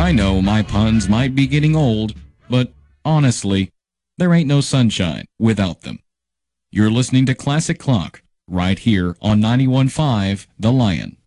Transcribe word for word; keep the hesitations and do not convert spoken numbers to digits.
I know my puns might be getting old, but honestly, there ain't no sunshine without them. You're listening to Classic Clock right here on ninety-one point five The Lion.